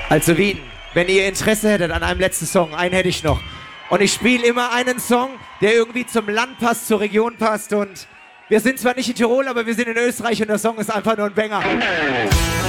Also Wien, wenn ihr Interesse hättet an einem letzten Song, einen hätte ich noch. Und ich spiele immer einen Song, der irgendwie zum Land passt, zur Region passt. Und wir sind zwar nicht in Tirol, aber wir sind in Österreich und der Song ist einfach nur ein Banger.